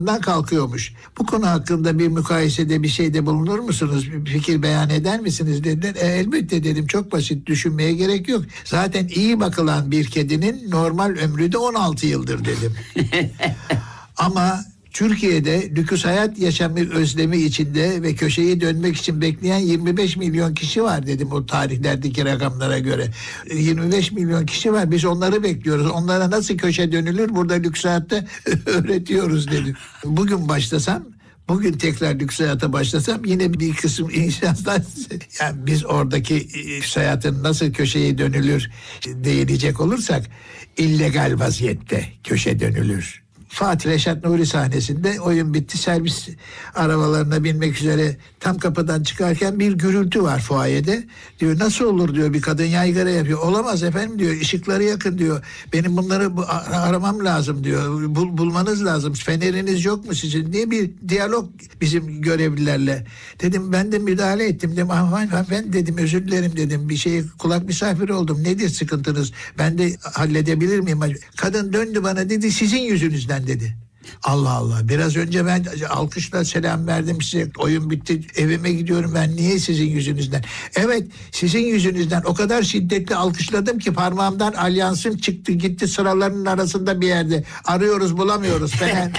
kalkıyormuş. Bu konu hakkında bir mukayesede bir şeyde bulunur musunuz? Bir fikir beyan eder misiniz dediler. Elbette dedim, çok basit, düşünmeye gerek yok. Zaten iyi bakılan bir kedinin normal ömrü de 16 yıldır dedim. Ama Türkiye'de lüküs hayat yaşamı özlemi içinde ve köşeyi dönmek için bekleyen 25 milyon kişi var dedim o tarihlerdeki rakamlara göre. 25 milyon kişi var, biz onları bekliyoruz. Onlara nasıl köşe dönülür burada lüks hayatta öğretiyoruz dedim. Bugün tekrar lüks hayata başlasam yine bir kısım insanlar yani biz oradaki lüks hayatın nasıl köşeye dönülür değinecek olursak illegal vaziyette köşe dönülür. Fatih Reşat Nuri sahnesinde oyun bitti, servis arabalarına binmek üzere tam kapıdan çıkarken bir gürültü var fuayede. Diyor nasıl olur diyor, bir kadın yaygara yapıyor. Olamaz efendim diyor, ışıkları yakın diyor. Benim bunları aramam lazım diyor. Bulmanız lazım. Feneriniz yok mu sizin diye bir diyalog bizim görevlilerle. Dedim ben de müdahale ettim. Dedim ben dedim özür dilerim dedim. Bir şeye kulak misafiri oldum. Nedir sıkıntınız? Ben de halledebilir miyim? Kadın döndü bana dedi sizin yüzünüzden dedi. Allah Allah, biraz önce ben alkışla selam verdim size, oyun bitti, evime gidiyorum, ben niye sizin yüzünüzden? Evet, sizin yüzünüzden o kadar şiddetli alkışladım ki parmağımdan alyansım çıktı gitti, sıralarının arasında bir yerde arıyoruz bulamıyoruz falan.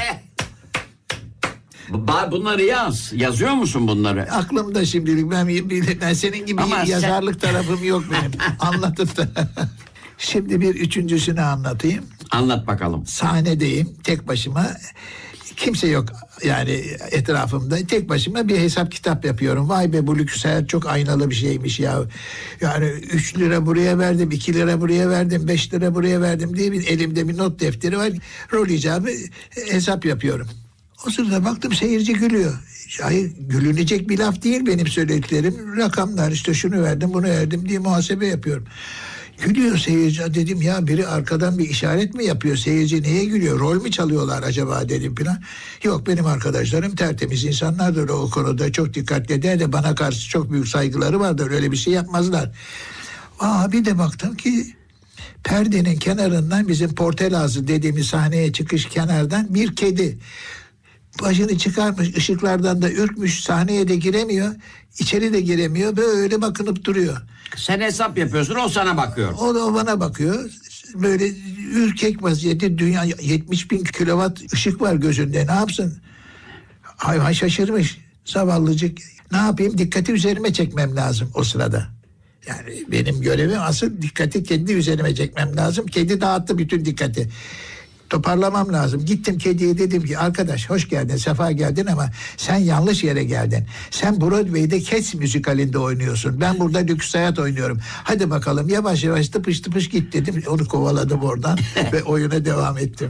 Bunları yazıyor musun bunları? Aklımda şimdilik, ben senin gibi ama yazarlık tarafım yok benim. Anlatıp da. Şimdi bir üçüncüsünü anlatayım. Anlat bakalım. Sahnedeyim tek başıma, kimse yok yani etrafımda, tek başıma bir hesap kitap yapıyorum. Vay be, bu lüks hayat çok aynalı bir şeymiş ya. Yani 3 lira buraya verdim, 2 lira buraya verdim, 5 lira buraya verdim diye elimde bir not defteri var. Rol icabı hesap yapıyorum. O sırada baktım seyirci gülüyor. Hayır, gülünecek bir laf değil benim söylediklerim. Rakamlar işte, şunu verdim bunu verdim diye muhasebe yapıyorum. Gülüyor seyirci, dedim ya biri arkadan bir işaret mi yapıyor, seyirci niye gülüyor, rol mü çalıyorlar acaba dedim falan. Yok, benim arkadaşlarım tertemiz insanlardır, o konuda çok dikkatli eder de bana karşı çok büyük saygıları vardır, öyle bir şey yapmazlar. Bir de baktım ki perdenin kenarından, bizim Portelazı dediğimiz sahneye çıkış kenardan bir kedi başını çıkarmış, ışıklardan da ürkmüş, sahneye de giremiyor, içeri de giremiyor, böyle bakınıp duruyor. Sen hesap yapıyorsun, o sana bakıyor. O bana bakıyor. Böyle ürkek vaziyette, dünya 70 bin kilowatt ışık var gözünde, ne yapsın? Hayvan şaşırmış. Zavallıcık. Ne yapayım? Dikkati üzerime çekmem lazım o sırada. Yani benim görevim asıl dikkati kendi üzerime çekmem lazım. Kedi dağıttı bütün dikkati. Toparlamam lazım. Gittim kediye dedim ki arkadaş hoş geldin, sefa geldin ama sen yanlış yere geldin. Sen Broadway'de Cats müzikalinde oynuyorsun. Ben burada lüks hayat oynuyorum. Hadi bakalım yavaş yavaş tıpış tıpış git dedim. Onu kovaladım oradan ve oyuna devam ettim.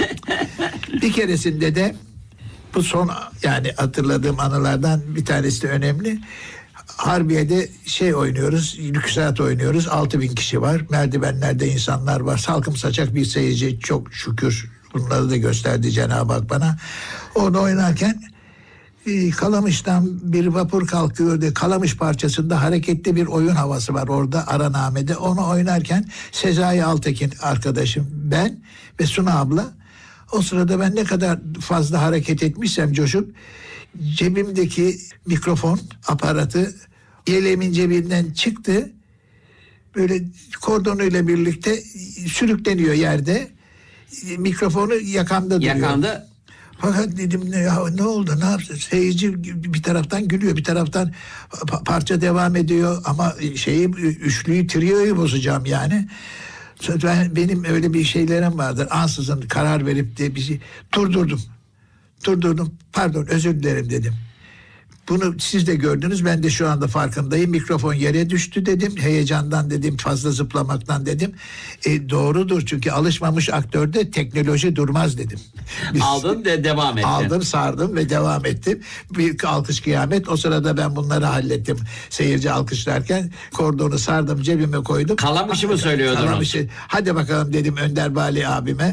Bir keresinde de bu son yani hatırladığım anılardan bir tanesi de önemli. Harbiye'de oynuyoruz, lüks hayat oynuyoruz. 6.000 kişi var. Merdivenlerde insanlar var. Salkım saçak bir seyirci, çok şükür. Bunları da gösterdi Cenab-ı Hak bana. Onu oynarken Kalamış'tan bir vapur kalkıyordu. Kalamış parçasında hareketli bir oyun havası var orada, Araname'de. Onu oynarken Sezai Altekin arkadaşım, ben ve Suna abla. O sırada ben ne kadar fazla hareket etmişsem coşup, cebimdeki mikrofon aparatı yeleğimin cebinden çıktı. Böyle kordonuyla birlikte sürükleniyor yerde. Mikrofonu yakamda duruyor. Yakandı. Fakat dedim ne oldu, ne yapsın? Seyirci bir taraftan gülüyor, bir taraftan parça devam ediyor ama üçlüyü, trioyu bozacağım yani. Benim öyle bir şeylerim vardır. Ansızın karar verip de bir şey durdurdum. Pardon, özür dilerim dedim. Bunu siz de gördünüz, ben de şu anda farkındayım. Mikrofon yere düştü dedim. Heyecandan dedim, fazla zıplamaktan dedim. Doğrudur, çünkü alışmamış aktörde teknoloji durmaz dedim. Aldın ve devam ettin. Aldım, sardım ve devam ettim. Bir alkış kıyamet. O sırada ben bunları hallettim. Seyirci alkışlarken kordonu sardım, cebime koydum. Kalamış'ı mı söylüyordunuz? Kalamış'ı. Hadi bakalım dedim Önder Bali abime.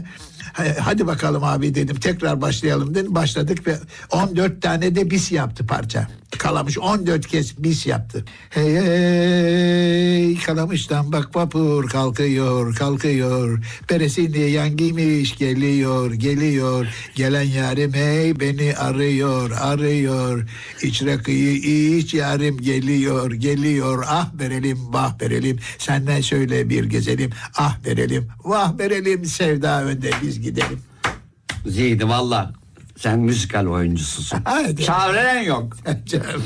Hadi bakalım abi dedim, tekrar başlayalım dedim. Başladık ve 14 tane de bis yaptı parça. Kalamış 14 kez bis yaptı. Hey hey Kalamış'tan bak vapur kalkıyor kalkıyor. Beresini yan giymiş geliyor geliyor. Gelen yarim hey beni arıyor arıyor. İç rakıyı iç yarim geliyor geliyor. Ah verelim vah verelim. Senden şöyle bir gezelim. Ah verelim vah verelim. Sevda önde biz gidelim. Zihni valla. Sen müzikal oyuncususun. Hadi. Çağıran yok. Canım.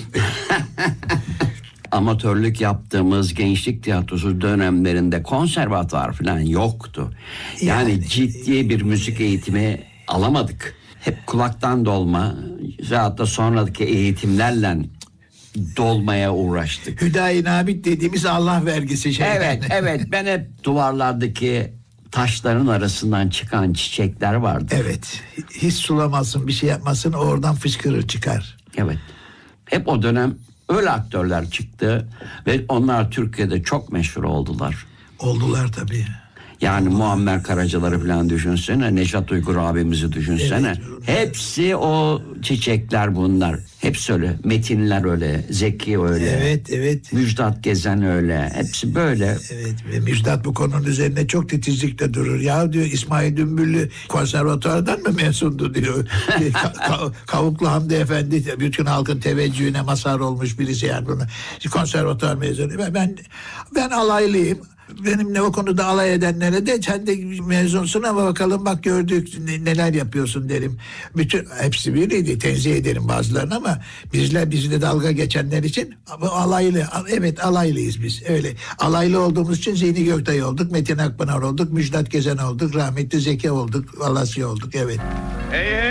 Amatörlük yaptığımız gençlik tiyatrosu dönemlerinde konservatuvar falan yoktu. Yani ciddi bir müzik eğitimi alamadık. Hep kulaktan dolma, hatta sonraki eğitimlerle dolmaya uğraştık. Hüdayi Nabit dediğimiz Allah vergisi şey. Evet, evet. Ben hep duvarlardaki taşların arasından çıkan çiçekler vardı. Evet. Hiç sulamazsın, bir şey yapmasın, oradan fışkırır çıkar. Evet. Hep o dönem öyle aktörler çıktı ve onlar Türkiye'de çok meşhur oldular. Oldular tabii. Yani Muammer Karacaları falan düşünsene, Neşat Uygur abimizi düşünsene. Evet. Hepsi o çiçekler bunlar. Hepsi öyle. Metinler öyle, Zeki öyle. Evet, evet. Müjdat Gezen öyle. Hepsi böyle. Evet ve Müjdat bu konunun üzerine çok titizlikle durur. Ya diyor, İsmail Dümbüllü konservatuardan mı mensuptu diyor. Kavuklu Hamdi Efendi bütün halkın teveccühüne mazhar olmuş birisi yani bunu. Konservatuar mezunu. Ben alaylıyım. Benimle o konuda alay edenlere de sen de mezunsun ama bakalım bak gördük neler yapıyorsun derim. Bütün hepsi biriydi, tenzih ederim bazılarını ama bizle dalga geçenler için alaylı, evet alaylıyız biz öyle. Alaylı olduğumuz için Zihni Göktay olduk, Metin Akpınar olduk, Müjdat Gezen olduk, rahmetli Zeki olduk, Alasya olduk, evet. Hey, hey.